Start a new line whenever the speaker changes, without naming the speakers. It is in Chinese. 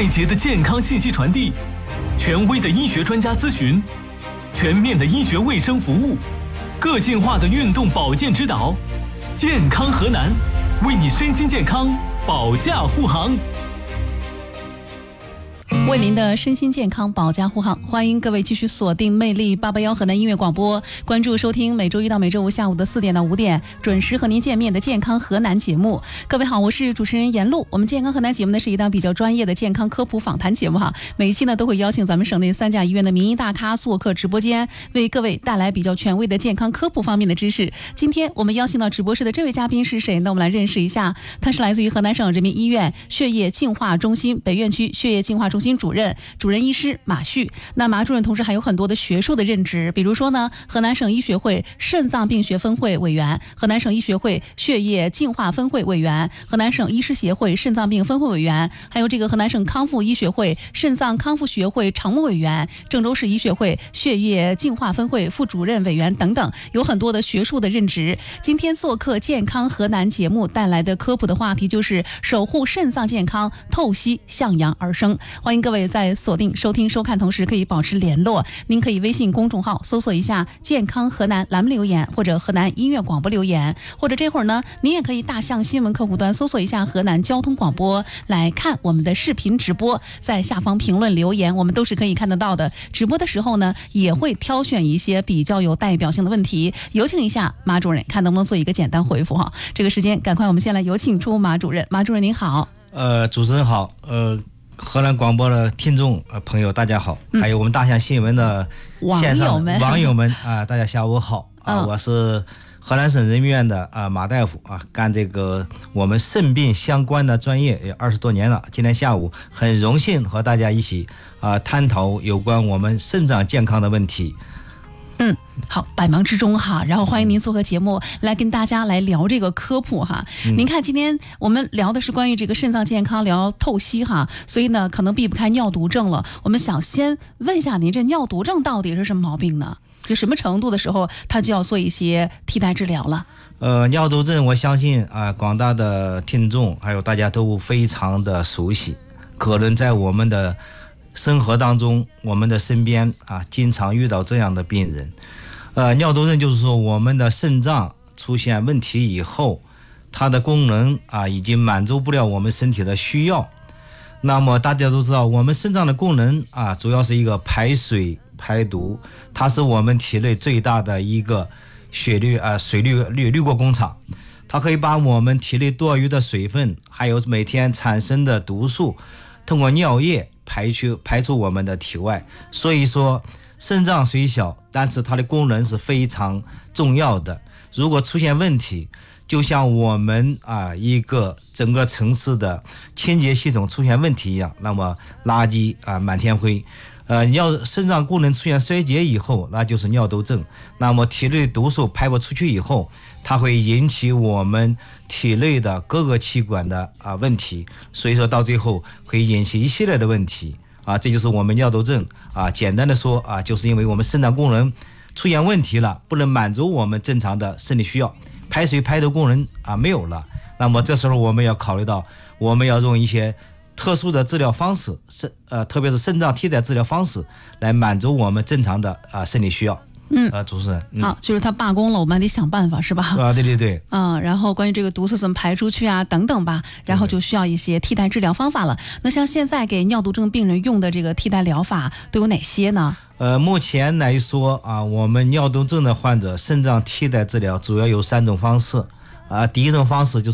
快捷的健康信息传递，权威的医学专家咨询，全面的医学卫生服务，个性化的运动保健指导。健康河南，为你身心健康保驾护航。
为您的身心健康保驾护航，欢迎各位继续锁定魅力881河南音乐广播，关注收听每周一到每周五下午的4点到5点准时和您见面的健康河南节目。各位好，我是主持人严璐。我们健康河南节目呢是一档比较专业的健康科普访谈节目哈，每一期呢都会邀请咱们省内3家医院的名医大咖做客直播间，为各位带来比较权威的健康科普方面的知识。今天我们邀请到直播室的这位嘉宾是谁呢？我们来认识一下，他是来自于河南省人民医院血液净化中心北院区血液净化中心主任医师马旭。那马主任同时还有很多的学术的任职，比如说呢，河南省医学会肾脏病学分会委员，河南省医学会血液净化分会委员，河南省医师协会肾脏病分会委员，还有这个河南省康复医学会肾脏康复学会常务委员，郑州市医学会血液净化分会副主任委员等等，有很多的学术的任职。今天做客健康河南节目带来的科普的话题就是守护肾脏健康，透析向阳而生。欢迎各位在锁定收听收看同时可以保持联络，您可以微信公众号搜索一下健康河南栏目留言，或者河南音乐广播留言，或者这会儿呢您也可以大象新闻客户端搜索一下河南交通广播来看我们的视频直播，在下方评论留言我们都是可以看得到的。直播的时候呢也会挑选一些比较有代表性的问题，有请一下马主任看能不能做一个简单回复哈。这个时间赶快我们先来有请出马主任。马主任您好。
主持人好，河南广播的听众朋友大家好，还有我们大象新闻的线上网友们啊，大家下午好啊，我是河南省人民医院的马大夫啊，干这个我们肾病相关的专业也20多年了。今天下午很荣幸和大家一起探讨有关我们肾脏健康的问题。
好，百忙之中哈，然后欢迎您做个节目来跟大家来聊这个科普哈。您看今天我们聊的是关于这个肾脏健康，聊透析哈，所以呢可能避不开尿毒症了。我们想先问一下您，这尿毒症到底是什么毛病呢？就什么程度的时候它就要做一些替代治疗了？
尿毒症我相信广大的听众还有大家都非常的熟悉，可能在我们的生活当中，我们的身边经常遇到这样的病人。尿毒症就是说我们的肾脏出现问题以后，它的功能已经满足不了我们身体的需要。那么大家都知道，我们肾脏的功能主要是一个排水排毒，它是我们体内最大的一个水滤过工厂，它可以把我们体内多余的水分还有每天产生的毒素通过尿液排出我们的体外。所以说肾脏虽小，但是它的功能是非常重要的。如果出现问题，就像我们一个整个城市的清洁系统出现问题一样，那么垃圾满天飞。肾脏功能出现衰竭以后，那就是尿毒症。那么体内毒素排不出去以后，它会引起我们体内的各个器官的问题，所以说到最后会引起一系列的问题这就是我们尿毒症简单的说就是因为我们肾脏功能出现问题了，不能满足我们正常的生理需要，排水排毒功能没有了。那么这时候我们要考虑到，我们要用一些特殊的治疗方式，特别是肾脏替代治疗方式来满足我们正常的生理需要。主持人，
好，就是他罢工了，我们还得想办法是吧？
对。
然后关于这个毒素怎么排出去等等吧，然后就需要一些替代治疗方法了。那像现在给尿毒症病人用的这个替代疗法都有哪些呢？
目前来说我们尿毒症的患者肾脏替代治疗主要有3种方式第一种方式就是